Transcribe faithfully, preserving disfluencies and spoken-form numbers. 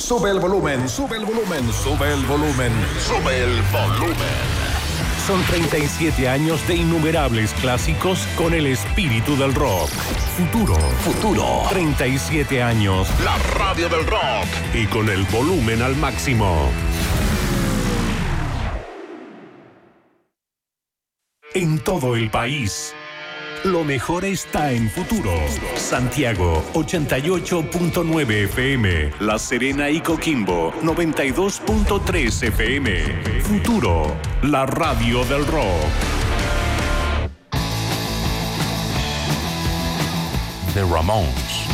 Sube el volumen, sube el volumen, sube el volumen, sube el volumen. Son treinta y siete años de innumerables clásicos con el espíritu del rock. Futuro, futuro. treinta y siete años. La radio del rock. Y con el volumen al máximo. En todo el país, lo mejor está en Futuro. Santiago, ochenta y ocho punto nueve F M. La Serena y Coquimbo, noventa y dos punto tres F M. Futuro, la radio del rock. The Ramones.